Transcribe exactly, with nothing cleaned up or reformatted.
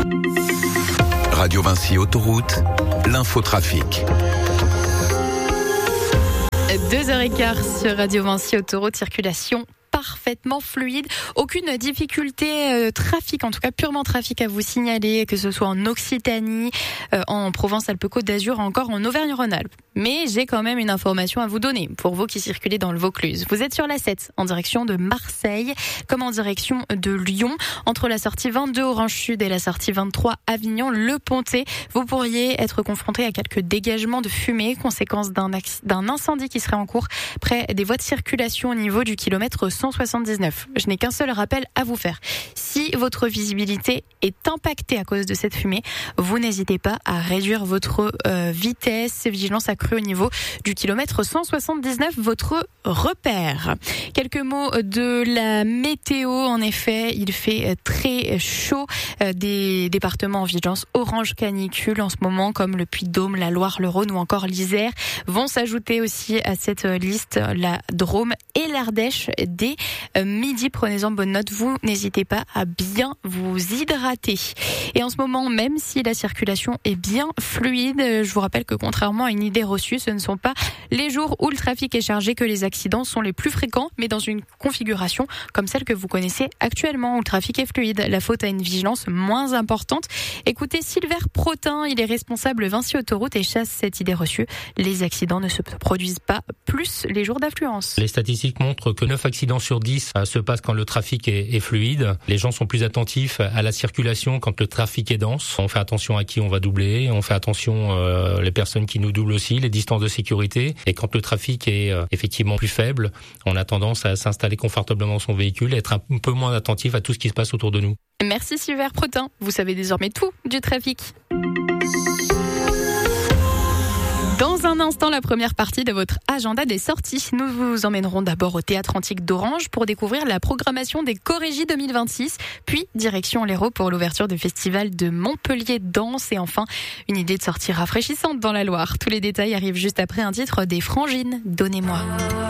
Radio Vinci Autoroute, l'infotrafic. deux heures quinze sur Radio Vinci Autoroute, circulation parfaitement fluide. Aucune difficulté euh, trafic, en tout cas purement trafic à vous signaler, que ce soit en Occitanie, euh, en Provence-Alpes-Côte d'Azur, encore en Auvergne-Rhône-Alpes. Mais j'ai quand même une information à vous donner pour vous qui circulez dans le Vaucluse. Vous êtes sur l'A sept en direction de Marseille, comme en direction de Lyon, entre la sortie vingt-deux Orange Sud et la sortie vingt-trois Avignon, Le Pontet. Vous pourriez être confronté à quelques dégagements de fumée, conséquence d'un, d'un incendie qui serait en cours près des voies de circulation au niveau du kilomètre cent soixante-dix-neuf. Je n'ai qu'un seul rappel à vous faire. Si votre visibilité est impactée à cause de cette fumée, vous n'hésitez pas à réduire votre euh, vitesse. Vigilance accrue au niveau du kilomètre cent soixante-dix-neuf, votre repère. Quelques mots de la météo. En effet, il fait très chaud. Euh, des départements en vigilance orange canicule en ce moment, comme le Puy-de-Dôme, la Loire, le Rhône ou encore l'Isère, vont s'ajouter aussi à cette liste la Drôme et l'Ardèche dès midi. Prenez-en bonne note. Vous n'hésitez pas à bien vous hydrater. Et en ce moment, même si la circulation est bien fluide, je vous rappelle que contrairement à une idée reçue, ce ne sont pas les jours où le trafic est chargé que les accidents sont les plus fréquents, mais dans une configuration comme celle que vous connaissez actuellement où le trafic est fluide. La faute à une vigilance moins importante. Écoutez Sylvain Protin, il est responsable Vinci Autoroute et chasse cette idée reçue. Les accidents ne se produisent pas plus les jours d'affluence. Les statistiques montrent que neuf accidents sur dix se passent quand le trafic est, est fluide. Les gens sont plus attentifs à la circulation quand le trafic est dense. On fait attention à qui on va doubler, on fait attention euh, les personnes qui nous doublent aussi, les distances de sécurité. Et quand le trafic est euh, effectivement plus faible, on a tendance à s'installer confortablement dans son véhicule et être un peu moins attentif à tout ce qui se passe autour de nous. Merci Sylvain Protin. Vous savez désormais tout du trafic. Dans un instant, la première partie de votre agenda des sorties. Nous vous emmènerons d'abord au Théâtre Antique d'Orange pour découvrir la programmation des Corégies deux mille vingt-six, puis direction l'Hérault pour l'ouverture du festival de Montpellier Danse et enfin une idée de sortie rafraîchissante dans la Loire. Tous les détails arrivent juste après un titre des Frangines. Donnez-moi.